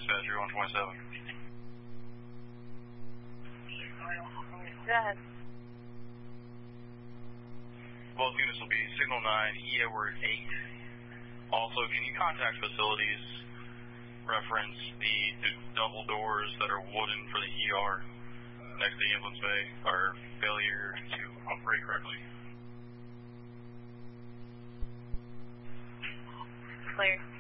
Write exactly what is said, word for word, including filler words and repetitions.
dispatcher one twenty-seven. Yes. Both units will be Signal nine, E Edward eight. Also, can you contact facilities, reference the, the double doors that are wooden for the E R next to the ambulance bay are failure to operate correctly? Clear.